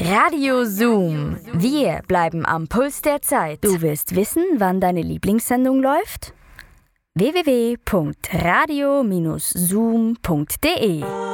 Radio Zoom. Wir bleiben am Puls der Zeit. Du willst wissen, wann deine Lieblingssendung läuft? www.radio-zoom.de